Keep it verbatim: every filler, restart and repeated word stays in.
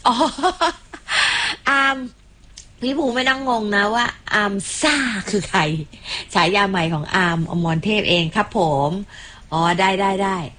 อ๋ออามพี่ภูไม่ต้องงงนะว่าอามซ่าคือใครฉายาใหม่ของอามอมรเทพเองครับผมอ๋อได้ได้ได้